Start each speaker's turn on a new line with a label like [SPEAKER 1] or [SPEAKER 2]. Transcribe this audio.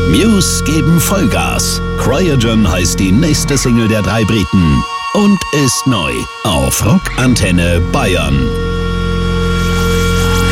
[SPEAKER 1] Muse geben Vollgas. Cryogen heißt die nächste Single der drei Briten und ist neu auf Rock Antenne Bayern.